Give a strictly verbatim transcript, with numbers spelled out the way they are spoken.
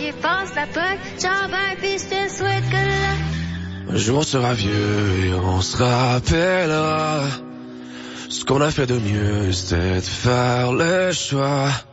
qui passe la pote, ciao bye, puis je te souhaite que là. Un jour on sera vieux et on se rappellera ce qu'on a fait de mieux, c'était de faire le choix